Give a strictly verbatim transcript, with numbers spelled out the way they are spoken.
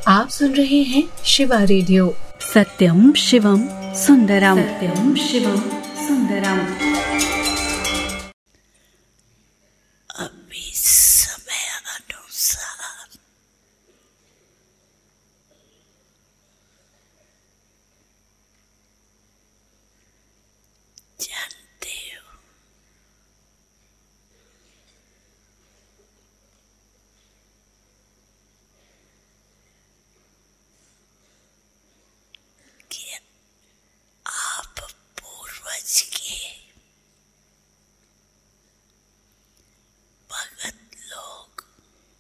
आप सुन रहे हैं शिवा रेडियो। सत्यम शिवम सुंदरम, सत्यम शिवम सुंदरम। अभी